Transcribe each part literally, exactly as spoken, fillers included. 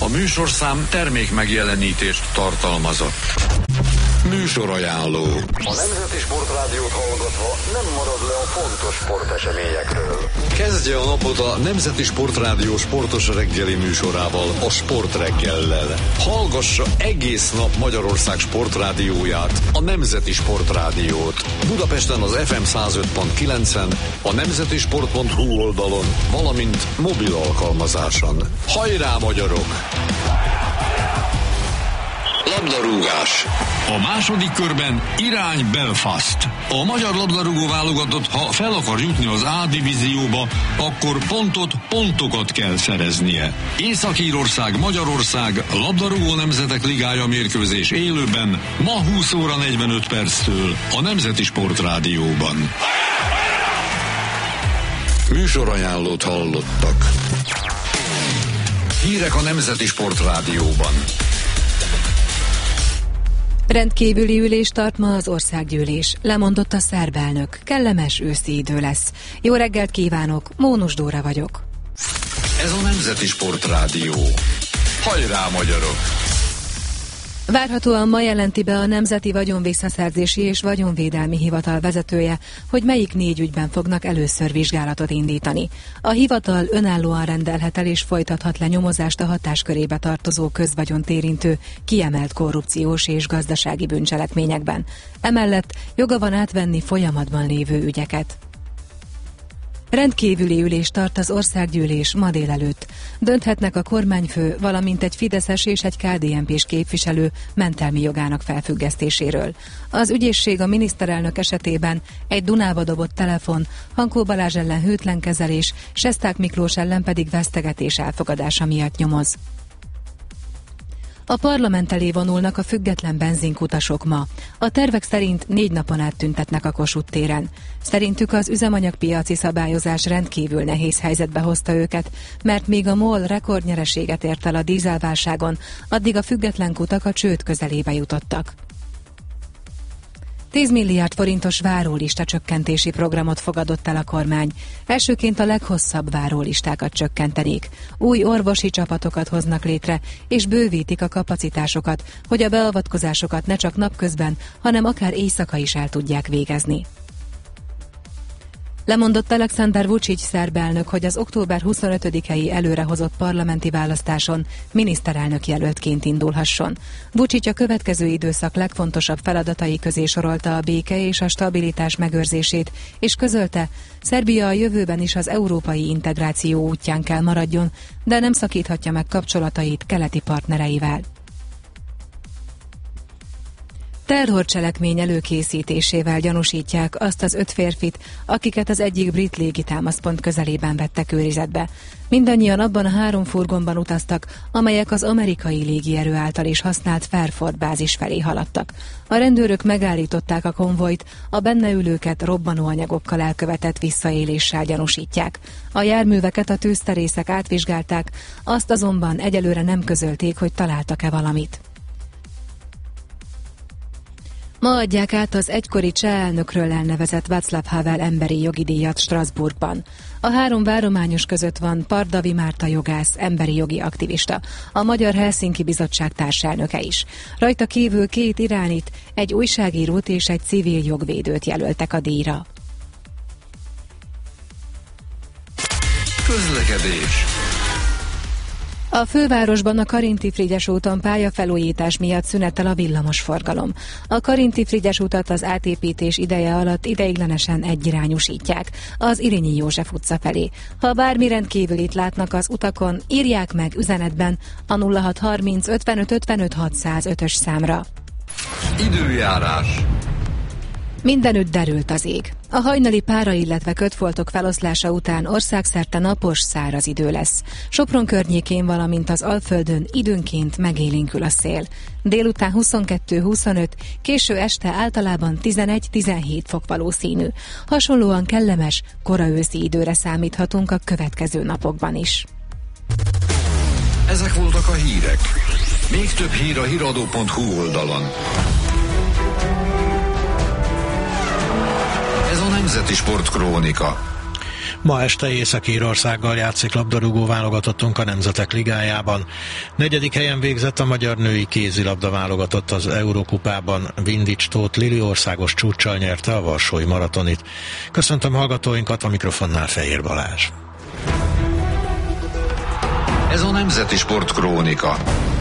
A műsorszám termék megjelenítést tartalmazott. Műsorajánló. A Nemzeti Sportrádiót hallgatva nem marad le a fontos sporteseményekről. Kezdje a napot a Nemzeti Sportrádió sportos reggeli műsorával, a Sportreggellel. Hallgassa egész nap Magyarország sportrádióját, a Nemzeti Sportrádiót. Budapesten az ef em száz öt pont kilencen, a nemzetisport pont hu oldalon, valamint mobil alkalmazáson. Hajrá, magyarok! Labdarúgás. A második körben irány Belfast. A magyar labdarúgó válogatott, ha fel akar jutni az A divízióba, akkor pontot, pontokat kell szereznie. Észak-Írország, Magyarország, labdarúgó nemzetek ligája mérkőzés élőben, ma húsz óra negyvenöt perctől a Nemzeti Sportrádióban. Műsorajánlót hallottak. Hírek a Nemzeti Sportrádióban. Rendkívüli ülés tart ma az országgyűlés. Lemondott a szerb elnök. Kellemes őszi idő lesz. Jó reggelt kívánok, Mónus Dóra vagyok. Ez a Nemzeti Sportrádió. Hajrá, magyarok! Várhatóan ma jelenti be a Nemzeti Vagyonvisszaszerzési és Vagyonvédelmi Hivatal vezetője, hogy melyik négy ügyben fognak először vizsgálatot indítani. A hivatal önállóan rendelhet el és folytathat le nyomozást a hatáskörébe tartozó közvagyont érintő, kiemelt korrupciós és gazdasági bűncselekményekben. Emellett joga van átvenni folyamatban lévő ügyeket. Rendkívüli ülés tart az országgyűlés ma délelőtt. Dönthetnek a kormányfő, valamint egy fideszes és egy ká dé en pés képviselő mentelmi jogának felfüggesztéséről. Az ügyészség a miniszterelnök esetében egy Dunába dobott telefon, Hankó Balázs ellen hűtlen kezelés, Sesták Miklós ellen pedig vesztegetés elfogadása miatt nyomoz. A parlament elé vonulnak a független benzinkutasok ma. A tervek szerint négy napon át tüntetnek a Kossuth téren. Szerintük az üzemanyagpiaci szabályozás rendkívül nehéz helyzetbe hozta őket, mert míg a MOL rekordnyereséget ért el a dízelválságon, addig a független kutak a csőd közelébe jutottak. tíz milliárd forintos várólista csökkentési programot fogadott el a kormány. Elsőként a leghosszabb várólistákat csökkentenék. Új orvosi csapatokat hoznak létre, és bővítik a kapacitásokat, hogy a beavatkozásokat ne csak napközben, hanem akár éjszaka is el tudják végezni. Lemondott Alexander Vučić szerb elnök, hogy az október huszonötödikei előrehozott parlamenti választáson miniszterelnök jelöltként indulhasson. Vučić a következő időszak legfontosabb feladatai közé sorolta a béke és a stabilitás megőrzését, és közölte, Szerbia a jövőben is az európai integráció útján kell maradjon, de nem szakíthatja meg kapcsolatait keleti partnereivel. Terrorcselekmény előkészítésével gyanúsítják azt az öt férfit, akiket az egyik brit légitámaszpont közelében vettek őrizetbe. Mindannyian abban a három furgonban utaztak, amelyek az amerikai légierő által is használt Fairford bázis felé haladtak. A rendőrök megállították a konvojt, a benne ülőket robbanóanyagokkal elkövetett visszaéléssel gyanúsítják. A járműveket a tűzterészek átvizsgálták, azt azonban egyelőre nem közölték, hogy találtak-e valamit. Ma adják át az egykori cseh elnökről elnevezett Václav Havel emberi jogi díjat Strasbourgban. A három várományos között van Pardavi Márta jogász, emberi jogi aktivista, a Magyar Helsinki Bizottság társelnöke is. Rajta kívül két iránit, egy újságírót és egy civil jogvédőt jelöltek a díjra. Közlekedés. A fővárosban a Karinti-Frigyes úton pályafelújítás miatt szünetel a villamosforgalom. A Karinti-Frigyes utat az átépítés ideje alatt ideiglenesen egyirányúsítják, az Irényi József utca felé. Ha bármi rendkívülit látnak az utakon, írják meg üzenetben a nulla hat harminc ötvenöt ötvenöt hatszázötös számra. Időjárás. Mindenütt derült az ég. A hajnali pára, illetve kötfoltok feloszlása után országszerte napos, száraz idő lesz. Sopron környékén, valamint az Alföldön időnként megélénkül a szél. Délután huszonkettő huszonöt, késő este általában tizenegy-tizenhét fok valószínű. Hasonlóan kellemes, kora őszi időre számíthatunk a következő napokban is. Ezek voltak a hírek. Még több hír a híradó pont hu oldalon. Ez a Nemzeti Sportkrónika. Ma este Észak-Írországgal játszik labdarúgó válogatottunk a Nemzetek Ligájában. Negyedik helyen végzett a magyar női kézilabda válogatott az Eurokupában. Vindics Tóth Lili országos csúccsal nyerte a varsói maratonit. Köszöntöm hallgatóinkat, a mikrofonnál Fehér Balázs. Ez a Nemzeti Sport Krónika.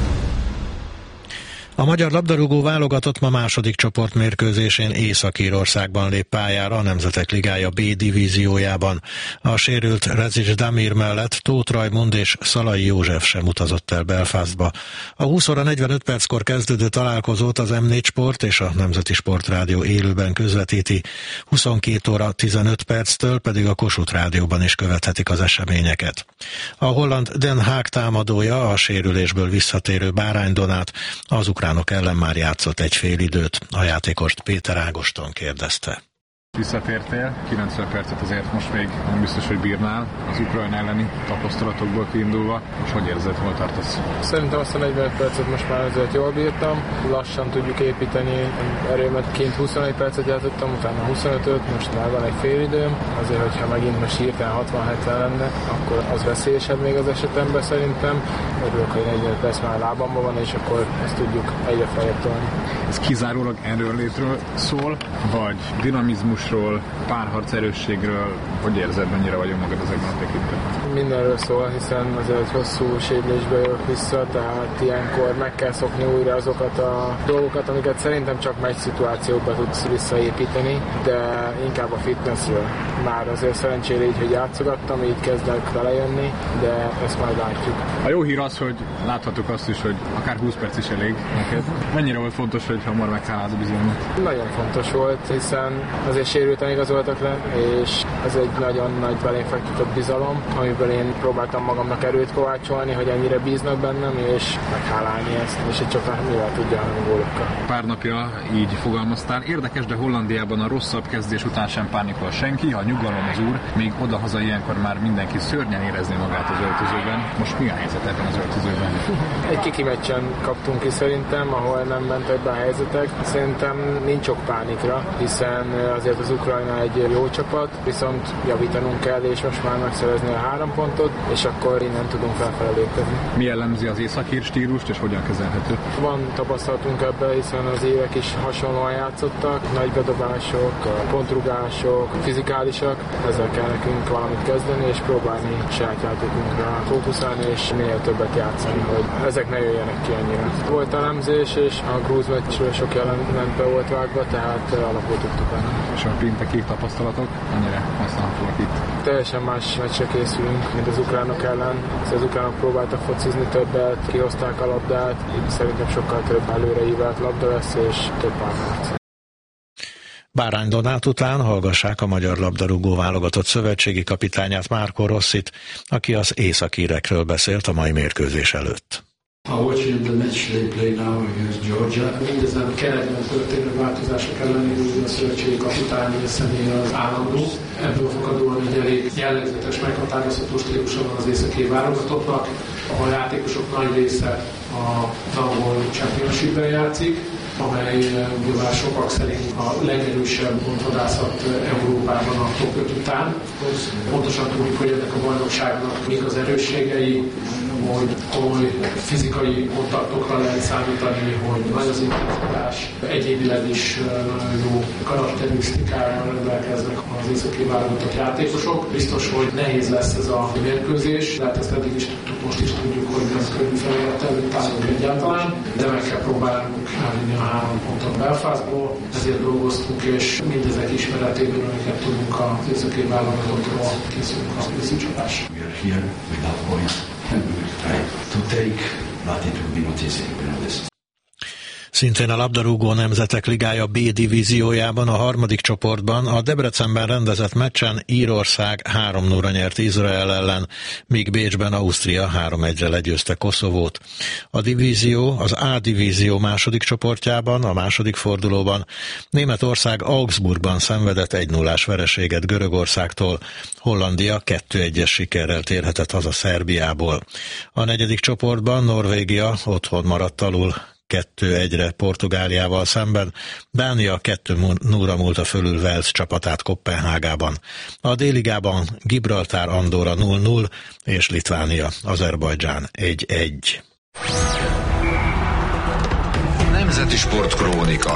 A magyar labdarúgó válogatott ma második csoportmérkőzésén Észak-Írországban lép pályára a Nemzetek Ligája B divíziójában. A sérült Rezics Damir mellett Tóth Rajmund és Szalai József sem utazott el Belfastba. A húsz óra negyvenöt perckor kezdődő találkozót az em négy Sport és a Nemzeti Sportrádió élőben közvetíti. huszonkét óra tizenöt perctől pedig a Kossuth Rádióban is követhetik az eseményeket. A holland Den Haag támadója, a sérülésből visszatérő Bárány Donát az ukránok ellen már játszott egy fél időt. A játékost Péter Ágoston kérdezte. Visszatértél, kilencven percet azért most még nem biztos, hogy bírnál az Ukrajna elleni tapasztalatokból kiindulva, és hogy érzed, hol tartasz? Szerintem azt a negyvenöt percet most már azért jól bírtam, lassan tudjuk építeni erőmet. Kint huszonegy percet játszottam, utána huszonötöt, most már van egy fél időm, azért, hogyha megint most hirtelen hatvan-hetven lenne, akkor az veszélyesebb még az esetemben szerintem. Örülök, hogy negyvenöt perc már lábamban van, és akkor ezt tudjuk egyre feljebb tolni. Ez kizárólag erőnlétről szól, vagy dinamizmus, párharc erősségről, hogy érzed, mennyire vagyunk magad ezekben a tekintetben? Mindenről szól, hiszen azért egy hosszú sérülésbe jövök vissza, tehát ilyenkor meg kell szokni újra azokat a dolgokat, amiket szerintem csak megy szituációkba tudsz visszaépíteni, de inkább a fitnessről. Már azért szerencsére így, hogy játszogattam, így kezdek belejönni, de ezt majd látjuk. A jó hír az, hogy láthatjuk azt is, hogy akár húsz perc is elég neked. Mennyire volt fontos, hogy hamar meghálálod a bizalmat? Nagyon fontos volt, hiszen azért sérülten igazoltak le, és ez egy nagyon nagy belém fektetett bizalom, amiből én próbáltam magamnak erőt kovácsolni, hogy ennyire bíznak bennem, és meghálálni ezt, és egy csapat mivel tudja a gólokkal. Pár napja így fogalmaztál. Érdekes, de Hollandiában a rosszabb kezdés után sem pánikol senki, ha nyugalom az úr, még odahaza ilyenkor már mindenki szörnyen érezni magát az öltözőben. Most mi a helyzet ebben az öltözőben? Egy kiki meccsen kaptunk ki szerintem, ahol nem mentek be a helyzetek. Szerintem nincs ok pánikra, hiszen azért az Ukrajna egy jó csapat, viszont javítanunk kell, és most már megszerezni a három pontot, és akkor innen tudunk felfelé lépni. Mi jellemzi az északír stílust, és hogyan kezelhető? Van tapasztalatunk ebben, hiszen az évek is hasonlóan játszottak, nagy bedobások, pontrugások, fizikálisak, ezzel kell nekünk valamit kezdeni, és próbálni saját játékunkra fókuszálni, és minél többet játszani, hogy ezek ne jöjjenek ki annyira. Volt elemzés, és a grúz meccsről sok jelentbe volt vágva, tehát alapul tudtuk benne. És a pénteki tapasztalatok mennyire használhatóak itt? Teljesen más meccsre készülünk, mint az ukránok ellen. Az ukránok próbáltak focizni többet, kihozták a labdát, itt szerintem sokkal több előreívelt labda lesz, és több párharc. Bárány Donát után hallgassák a magyar labdarúgó válogatott szövetségi kapitányát, Marco Rossit, aki az északírekről beszélt a mai mérkőzés előtt. Watching the match they play now against Georgia. Mindezen keretben történő változások ellenére a szövetségi kapitány személye az állandó. Ebből fakadóan egy elég jellegzetes, meghatározható stílusa van az északi válogatottnak. A játékosok nagy része a angol championshipben játszik, amely bár sokak szerint a legerősebb pontvadászat Európában a top öt után. Pontosan tudjuk, hogy ennek a bajnokságnak mik az erősségei, hogy komoly fizikai kontaktokra lehet számítani, hogy nagy az intenzitás, egyébileg is nagyon jó karakterisztikával rendelkeznek az északi válogatott játékosok. Biztos, hogy nehéz lesz ez a mérkőzés, de hát ezt eddig is tudtuk, most is tudjuk, hogy nem könnyű feladat előtt állunk egyáltalán, de meg kell próbálnunk elvinni a három pontot Belfastból, ezért dolgoztunk, és mindezek ismeretében, amiket tudunk az északi válogatottról, készülünk a vízicsapás. Szintén a labdarúgó Nemzetek Ligája B divíziójában a harmadik csoportban a Debrecenben rendezett meccsen Írország három nulla nyert Izrael ellen, míg Bécsben Ausztria három egyre legyőzte Koszovót. A divízió, az A divízió második csoportjában, a második fordulóban Németország Augsburgban szenvedett egy nullás vereséget Görögországtól, Hollandia kettő egyes sikerrel térhetett haza Szerbiából. A negyedik csoportban Norvégia otthon maradt alul, kettő egyre Portugáliával szemben, Dánia kettő nulla múlta fölül Wales csapatát Koppenhágában. A D-ligában Gibraltár Andorra nulla nulla és Litvánia Azerbajdzsán egy egy. Nemzeti Sportkrónika.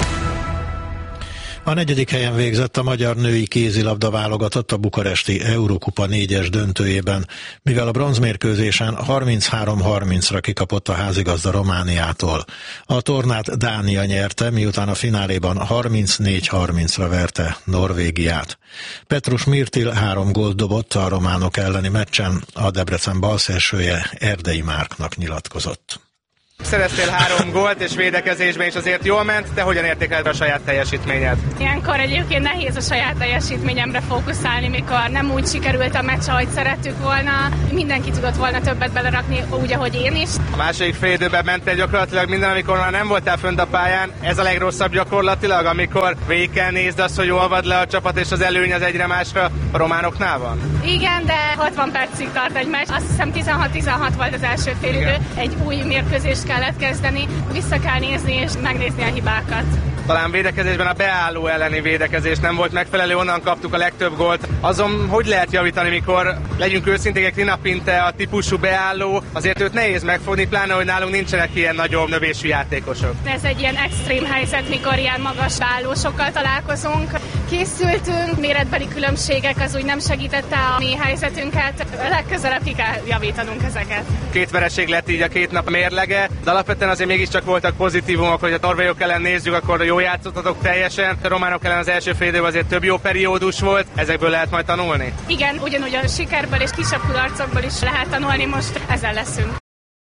A negyedik helyen végzett a magyar női kézilabda válogatott a bukaresti Eurokupa négyes döntőjében, mivel a bronzmérkőzésen harminchárom harmincra kikapott a házigazda Romániától. A tornát Dánia nyerte, miután a fináléban harmincnégy harmincra verte Norvégiát. Petrus Mirtil három gólt dobott a románok elleni meccsen, a Debrecen balszélsője Erdei Márknak nyilatkozott. Szereztél három gólt, és védekezésben is azért jól ment, de hogyan értékeled a saját teljesítményed? Ilyenkor egyébként nehéz a saját teljesítményemre fókuszálni, mikor nem úgy sikerült a meccs, ahogy szerettük volna. Mindenki tudott volna többet belerakni, úgy, ahogy én is. A második fél időben mentél gyakorlatilag minden, amikor már nem voltál fönt a pályán. Ez a legrosszabb gyakorlatilag, amikor végig kell nézd azt, hogy olvad le a csapat, és az előny az egyre másra a románoknál van? Igen, de hatvan percig tart egy meccs. Azt hiszem tizenhat tizenhat volt az első fél idő. Egy új mérkőzés kellett kezdeni, vissza kell nézni és megnézni a hibákat. Talán védekezésben a beálló elleni védekezés nem volt megfelelő, onnan kaptuk a legtöbb gólt. Azon hogy lehet javítani, mikor legyünk őszinték, Rina Pinte a típusú beálló, azért őt nehéz megfogni, pláne, hogy nálunk nincsenek ilyen nagyobb növésű játékosok. Ez egy ilyen extrém helyzet, mikor ilyen magas beállósokkal találkozunk. Készültünk, méretbeli különbségek az úgy nem segítette a mi helyzetünket, legközelebb ki kell javítanunk ezeket. Két vereség lett így a két nap mérlege, de alapvetően azért mégiscsak voltak pozitívumok, hogy a norvégok ellen nézzük, akkor jól játszottatok teljesen. A románok ellen az első fél időben azért több jó periódus volt, ezekből lehet majd tanulni? Igen, ugyanúgy a sikerből és kisebb kudarcokból is lehet tanulni, most ezen leszünk.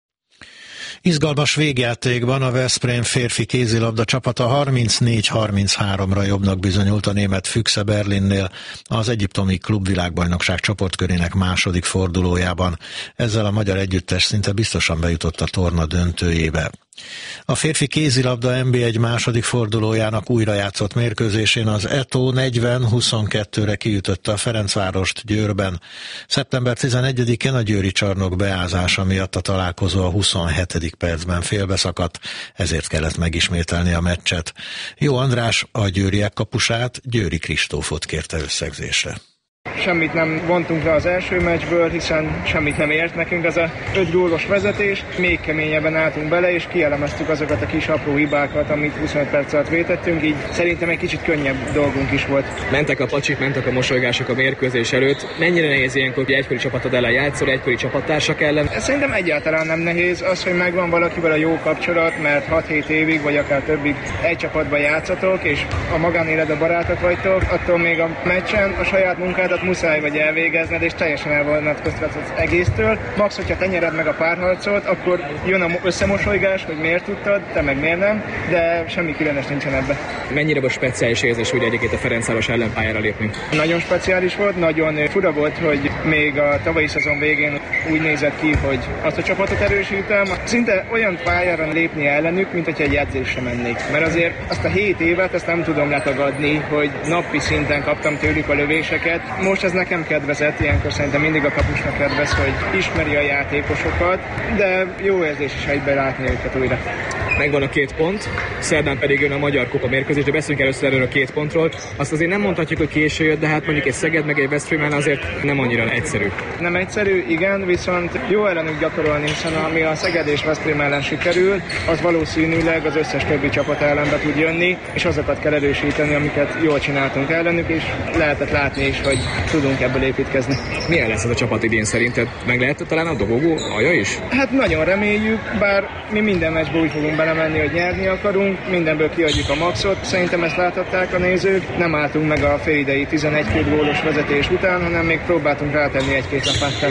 Izgalmas végjátékban a Veszprém férfi kézilabda csapata harmincnégy harmincháromra jobbnak bizonyult a német Füchse Berlinnél az egyiptomi klubvilágbajnokság csoportkörének második fordulójában. Ezzel a magyar együttes szinte biztosan bejutott a torna döntőjébe. A férfi kézilabda en bé egy második fordulójának újra játszott mérkőzésén az é té o negyven huszonkettőre kiütötte a Ferencvárost Győrben. szeptember tizenegyedikén a győri csarnok beázása miatt a találkozó a huszonhetedik percben félbeszakadt, ezért kellett megismételni a meccset. Jó András a győriek kapusát, Győri Kristófot kérte összegzésre. Semmit nem vontunk le az első meccsből, hiszen semmit nem ért nekünk az a öt gólos vezetés. Még keményebben álltunk bele, és kielemeztük azokat a kis apró hibákat, amit huszonöt perc alatt vétettünk, így szerintem egy kicsit könnyebb dolgunk is volt. Mentek a pacsik, mentek a mosolygások a mérkőzés előtt. Mennyire nehéz ilyenkor, hogy egykori csapatod ellen játszol, egykori csapattársak ellen? Szerintem egyáltalán nem nehéz az, hogy megvan valakivel a jó kapcsolat, mert hat-hét évig, vagy akár többig egy csapatban játszatok, és a magánéletben barátok vagytok, attól még a meccsen a saját munkádat muszáj vagy elvégezned, és teljesen elvonatkoztatsz az egésztől. Max, hogyha te nyered meg a párharcot, akkor jön a összemosolygás, hogy miért tudtad, te meg miért nem, de semmi különös nincsen ebbe. Mennyire volt speciális érzés, hogy egyébként a Ferencváros ellenpályára lépni? Nagyon speciális volt, nagyon fura volt, hogy még a tavalyi szezon végén úgy nézett ki, hogy azt a csapatot erősítem. Szinte olyan pályára lépni ellenük, mint hogyha egy edzésre mennék. Mert azért azt a hét évet, ezt nem tudom letagadni, hogy napi szinten kaptam tőlük a lövéseket. Most ez nekem kedvezett, ilyenkor szerintem mindig a kapusnak kedvez, hogy ismeri a játékosokat, de jó érzés is egyben látni őket újra. Megvan a két pont, szerdán pedig jön a Magyar Kupa mérkőzés, de beszéljünk először erről a két pontról. Azt azért nem mondhatjuk, hogy késő jött, de hát mondjuk egy Szeged meg egy Veszprém azért nem annyira egyszerű. Nem egyszerű, igen, viszont jó ellenük gyakorolni, hiszen ami a Szeged és Veszprém ellen sikerül, az valószínűleg az összes többi csapat ellen be tud jönni, és azokat kell erősíteni, amiket jól csináltunk ellenük, és lehetett látni is, hogy tudunk ebből építkezni. Milyen lesz ez a csapat idén szerinted? Meg lehet talán a dobogó alja is? Hát nagyon reméljük, bár mi minden meccsbe úgy fogunk belemenni, hogy nyerni akarunk, mindenből kiadjuk a maxot. Szerintem ezt láthatták a nézők. Nem álltunk meg a félidei tizenegy-két gólos vezetés után, hanem még próbáltunk rátenni egy-két lapáttal.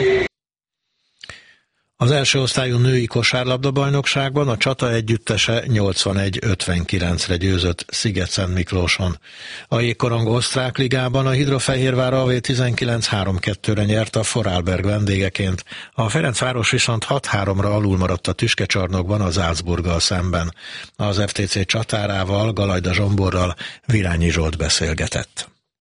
Az első osztályú női kosárlabda-bajnokságban a Csata együttese nyolcvanegy ötvenkilencre győzött Sziget-Szent Miklóson. A jégkorong osztrák ligában a Hidrofehérvár á vé tizenkilenc három kettőre nyert a Vorarlberg vendégeként. A Ferencváros viszont hat háromra alul maradt a tüskecsarnokban a Salzburggal szemben. Az ef té cé csatárával, Galajda Zsomborral Virányi Zsolt beszélgetett.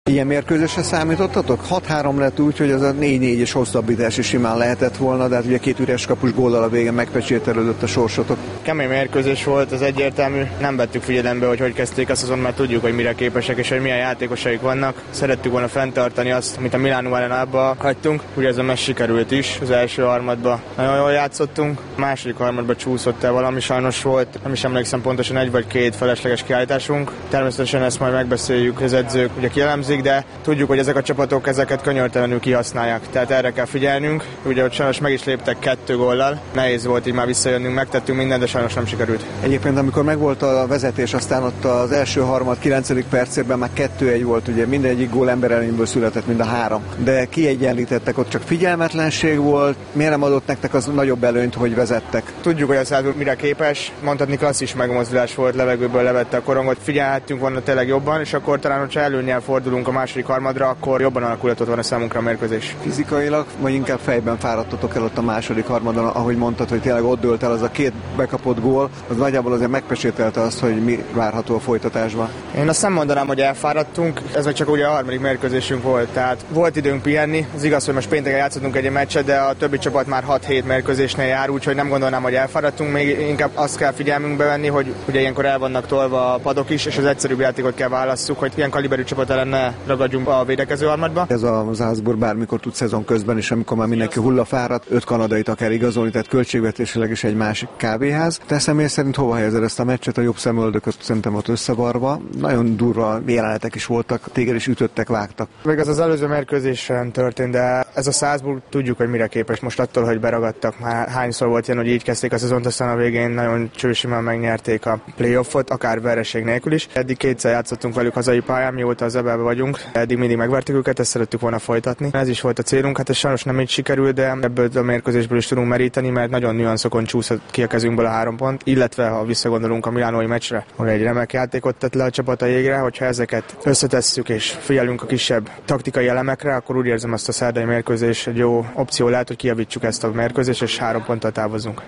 Ilyen mérkőzésre számítottatok? hat három lett úgy, hogy az a négy négy és hosszabbítás is simán lehetett volna, de hát ugye két üres kapus góllal a végén megpecsételődött a sorsotok. Kemény mérkőzés volt, az egyértelmű. Nem vettük figyelembe, hogy hogy kezdték azt azon, mert tudjuk, hogy mire képesek és hogy milyen játékosaik vannak. Szerettük volna fenntartani azt, amit a Milánó ellen abba hagytunk. Ugye ez a meccs sikerült is, az első harmadban nagyon jól játszottunk. A második harmadban csúszott el valami, sajnos volt, nem is emlékszem pontosan, egy vagy két felesleges kiállításunk. Természetesen ezt majd megbeszéljük, az edzők ugye kielemzik, de tudjuk, hogy ezek a csapatok ezeket könyörtelenül kihasználják. Tehát erre kell figyelnünk. Ugye ott sajnos meg is léptek kettő góllal. Nehéz volt így már visszajönnünk, megtettünk mindent, de sajnos nem sikerült. Egyébként amikor megvolt a vezetés, aztán ott az első harmad kilencedik percében már kettő egy volt, ugye mindegyik gól emberelőnyből született, mind a három. De kiegyenlítettek, ott csak figyelmetlenség volt. Miért nem adott nektek az nagyobb előnyt, hogy vezettek? Tudjuk, hogy a Salzburg mire képes. Mondhatni klasszis megmozdulás volt, levegőből levette a korongot. Figyelhettünk volna tényleg jobban, és akkor talán, hogyha előnnyel fordulunk a második harmadra, akkor jobban alakulhatott van a számunkra a mérkőzés. Fizikailag, vagy inkább fejben fáradtatok el ott a második harmadon, ahogy mondtad, hogy tényleg ott dőlt el az a két bekapott gól, az nagyjából azért megpesételte azt, hogy mi várható a folytatásban. Én azt nem mondanám, hogy elfáradtunk, ez meg csak ugye a harmadik mérkőzésünk volt, tehát volt időnk pihenni. Az igaz, hogy most pénteken játszottunk egy meccset, de a többi csapat már hat-hét mérkőzésnél jár, úgyhogy nem gondolnám, hogy elfáradtunk, még inkább azt kell figyelmünkbe venni, hogy ugye ilyenkor el vannak tolva a padok is, és az egyszerűbb játékot kell válasszuk, hogy ilyen kaliberű csapat ellen ne ragadjunk a védekező harmadba. Ez a Salzburg bármikor tud szezon közben is, amikor már mindenki hullafáradt, öt kanadait akár igazolni, tehát költségvetésileg is egy másik kávéház. Te személy szerint hova helyezed ezt a meccset? A jobb szemöldököt szerintem ott összevarva. Nagyon durva jelenetek is voltak, téged is ütöttek, vágtak. Még az az előző mérkőzésen történt, de ez a Salzburg tudjuk, hogy mire képes. Most attól, hogy beragadtak, már hányszor volt ilyen, hogy így kezdték a szezont, aztán a végén nagyon csősimán megnyerték a playoffot, akár vereség nélkül is. Eddig kétszer játszottunk velük hazai pályán, mióta az ebben vagyunk. Eddig mindig megvertük őket, ezt szerettük volna folytatni. Ez is volt a célunk, hát ez sajnos nem így sikerült, de ebből a mérkőzésből is tudunk meríteni, mert nagyon nüanszokon csúszott ki a kezünkből a három pont, illetve ha visszagondolunk a milánói meccsre, ahol egy remek játékot tett le a csapat a jégre, hogyha ezeket összetesszük és figyelünk a kisebb taktikai elemekre, akkor úgy érzem, azt a szerdai mérkőzés egy jó opció lehet, hogy kijavítsuk ezt a mérkőzést, és három ponttal távozunk.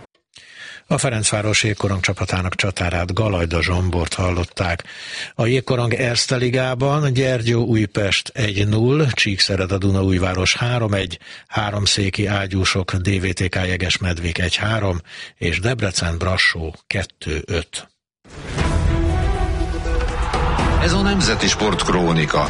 A Ferencváros jégkorong csapatának csatárát, Galajda Zsombort hallották. A jégkorong Erste Ligában Gyergyó Újpest egy null, Csíkszereda Dunaújváros három egy, Háromszéki Ágyúsok dé vé té ká Jegesmedvék egy három, és Debrecen Brassó kettő öt. Ez a Nemzeti Sport Krónika.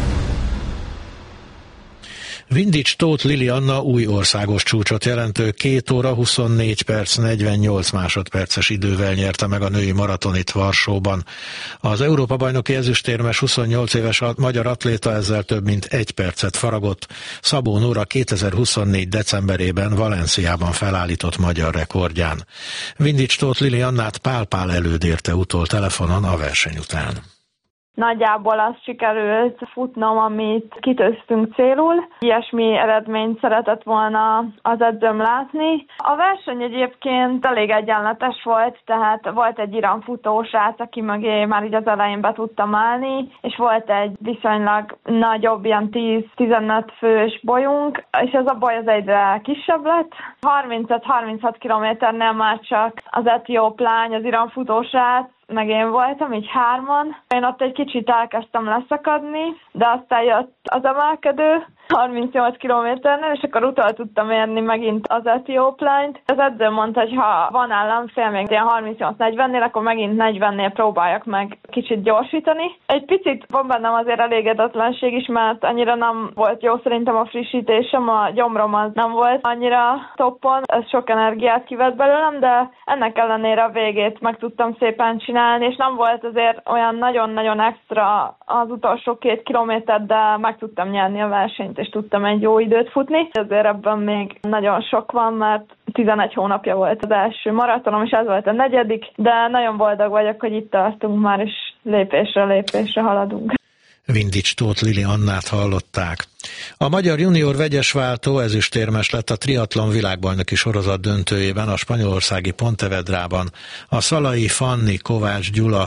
Vindics Tóth Lili Anna új országos csúcsot jelentő két óra huszonnégy perc negyvennyolc másodperces idővel nyerte meg a női maratonit Varsóban. Az Európa-bajnoki ezüstérmes huszonnyolc éves magyar atléta ezzel több mint egy percet faragott Szabó Nóra kétezer-huszonnégy decemberében Valenciában felállított magyar rekordján. Vindics Tóth Lili Annát Pál Pál előd érte utol telefonon a verseny után. Nagyjából azt sikerült futnom, amit kitűztünk célul. Ilyesmi eredményt szeretett volna az edzőm látni. A verseny egyébként elég egyenletes volt, tehát volt egy iramfutó srác, aki mögé már így az elején be tudtam állni, és volt egy viszonylag nagyobb, ilyen tíz-tizenöt fős bolyunk, és ez a boly az egyre kisebb lett. harmincöt-harminchat kilométernél már csak az etióp lány, az iramfutó srác, meg én voltam, így hárman. Én ott egy kicsit elkezdtem leszakadni, de aztán jött az emelkedő, harmincnyolc kilométernél, és akkor utol tudtam érni megint az etióp lányt. Az edző mondta, hogy ha van ellenfél még ilyen harmincnyolc negyvennél, akkor megint negyvennél próbáljak meg kicsit gyorsítani. Egy picit van bennem azért elégedetlenség is, mert annyira nem volt jó szerintem a frissítésem, a gyomrom az nem volt annyira toppon, ez sok energiát kivett belőlem, de ennek ellenére a végét meg tudtam szépen csinálni, és nem volt azért olyan nagyon-nagyon extra az utolsó két kilométer, de meg tudtam nyerni a versenyt, és tudtam egy jó időt futni. Azért ebben még nagyon sok van, mert tizenegy hónapja volt az első maratonom, és ez volt a negyedik, de nagyon boldog vagyok, hogy itt tartunk már, és lépésre lépésre haladunk. Vindics Tóth Lili Annát hallották. A magyar junior vegyesváltó ezüstérmes lett a triatlon világbajnoki sorozat döntőjében a spanyolországi Pontevedrában. A szalai Fanni Kovács Gyula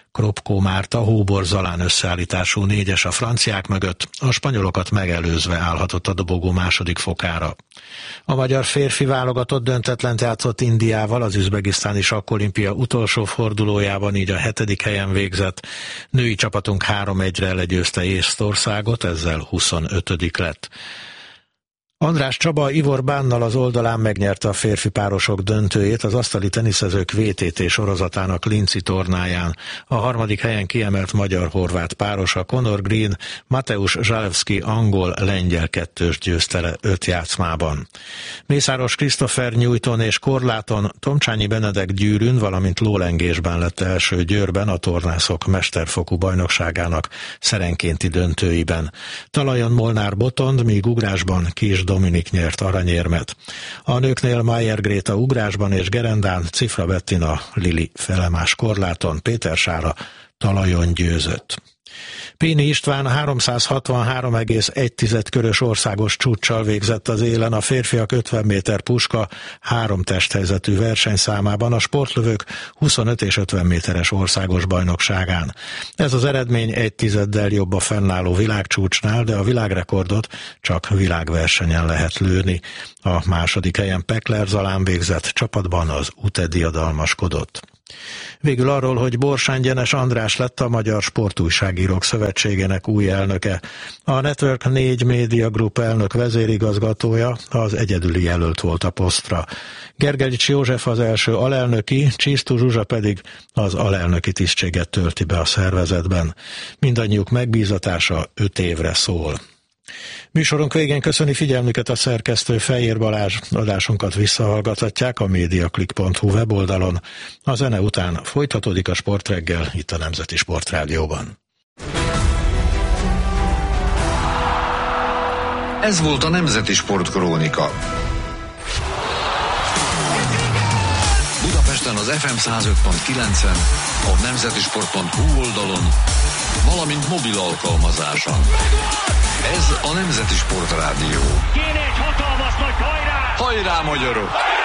Kropko Márta Hóbor Zalán összeállítású négyes a franciák mögött, a spanyolokat megelőzve állhatott a dobogó második fokára. A magyar férfi válogatott döntetlent játszott Indiával az üzbegisztáni sakkolimpia utolsó fordulójában, így a hetedik helyen végzett. Női csapatunk három egyre legyőzte Észtországot, ezzel huszonötödik lett. András Csaba Ivor Bánnal az oldalán megnyerte a férfi párosok döntőjét az asztali teniszezők vé té té sorozatának Linci tornáján. A harmadik helyen kiemelt magyar-horvát párosa Conor Green, Mateusz Zalewski angol-lengyel kettős győzte le öt játszmában. Mészáros Christopher Newton és korláton, Tomcsányi Benedek gyűrűn, valamint lólengésben lett első Győrben a tornászok mesterfokú bajnokságának szerenkénti döntőiben. Talajon Molnár Botond, míg ugrásban Kis Dominik nyert aranyérmet. A nőknél Mayer Gréta ugrásban és gerendán, Cifra Bettina Lili felemás korláton, Péter Sára talajon győzött. Péni István háromszázhatvanhárom egész egy körös országos csúccsal végzett az élen a férfiak ötven méter puska három testhelyzetű versenyszámában a sportlövők huszonöt és ötven méteres országos bajnokságán. Ez az eredmény egy tizeddel jobb a fennálló világcsúcsnál, de a világrekordot csak világversenyen lehet lőni. A második helyen Pekler Zalán végzett csapatban az u té e diadalmaskodott. Végül arról, hogy Borsán Gyenes András lett a Magyar Sportújságírók Szövetségének új elnöke. A Network négy Media Group elnök vezérigazgatója az egyedüli jelölt volt a posztra. Gergelycs József az első alelnöki, Csisztú Zsuzsa pedig az alelnöki tisztséget tölti be a szervezetben. Mindannyiuk megbízatása öt évre szól. Műsorunk végén köszöni figyelmüket a szerkesztő Fejér Balázs. Adásunkat visszahallgathatják a mediaclick pont hu weboldalon. A zene után folytatódik a Sportreggel itt a Nemzeti Sportrádióban. Ez volt a Nemzeti Sportkrónika. Budapesten az ef em száz öt pont kilencen, a nemzetisport pont hu oldalon, valamint mobil alkalmazáson. Ez a Nemzeti Sportrádió. Kéne egy hatalmas nagy hajrá! Hajrá, magyarok!